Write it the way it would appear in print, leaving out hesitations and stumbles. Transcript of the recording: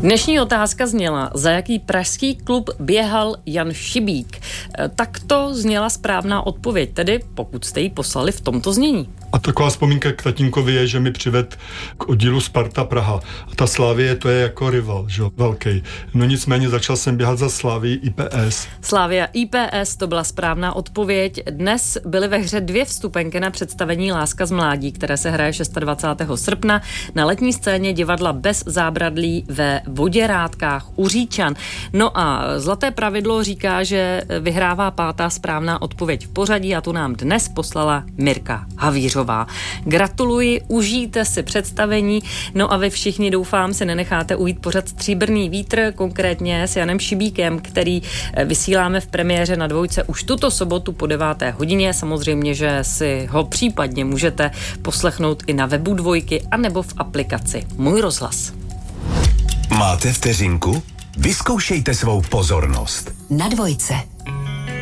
Dnešní otázka zněla, za jaký pražský klub běhal Jan Šibík. Takto zněla správná odpověď, tedy pokud jste ji poslali v tomto znění. A taková vzpomínka k tatínkovi je, že mi přived k oddílu Sparta Praha. A ta Slavie, to je jako rival, že? Velký. No nicméně začal jsem běhat za Slavii IPS. Slavia IPS, to byla správná odpověď. Dnes byly ve hře 2 vstupenky na představení Láska z mládí, které se hraje 26. srpna na letní scéně divadla Bez zábradlí ve Voděrádkách u Říčan. No a zlaté pravidlo říká, že vyhrává 5. správná odpověď v pořadí a tu nám dnes poslala Mirka Havířová. Gratuluji, užijte si představení, no a vy všichni doufám si nenecháte ujít pořad Stříbrný vítr, konkrétně s Janem Šibíkem, který vysíláme v premiéře na Dvojce už tuto sobotu po 9. hodině. Samozřejmě, že si ho případně můžete poslechnout i na webu Dvojky anebo v aplikaci Můj rozhlas. Máte vteřinku? Vyzkoušejte svou pozornost. Na Dvojce.